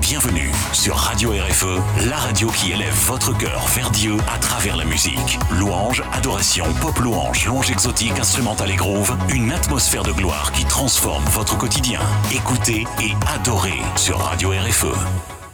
Bienvenue sur Radio RFE, la radio qui élève votre cœur vers Dieu à travers la musique. Louange, adoration, pop louange, louange exotique, instrumentale et groove, une atmosphère de gloire qui transforme votre quotidien. Écoutez et adorez sur Radio RFE.